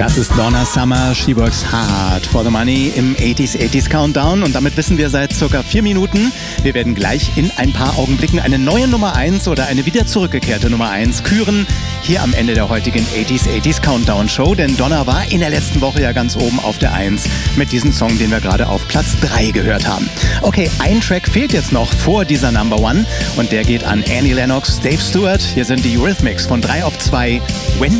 Das ist Donna Summer, She Works Hard for the Money im 80s Countdown. Und damit wissen wir seit circa 4 Minuten, wir werden gleich in ein paar Augenblicken eine neue Nummer 1 oder eine wieder zurückgekehrte Nummer 1 küren. Hier am Ende der heutigen 80s Countdown Show. Denn Donna war in der letzten Woche ja ganz oben auf der 1 mit diesem Song, den wir gerade auf Platz 3 gehört haben. Okay, ein Track fehlt jetzt noch vor dieser Number 1 und der geht an Annie Lennox, Dave Stewart. Hier sind die Eurythmics von 3 auf 2, When